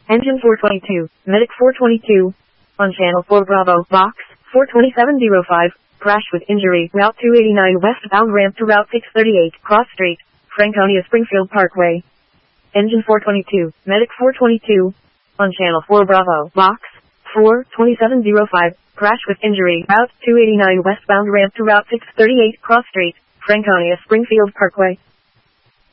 Engine 422, Medic 422. On Channel 4 Bravo, Box 42705. Crash with injury, Route 289 westbound ramp to Route 638, Cross Street, Franconia Springfield Parkway. Engine 422, Medic 422. On Channel 4 Bravo, Box 42705. Crash with injury, Route 289 westbound ramp to Route 638, Cross Street, Franconia Springfield Parkway.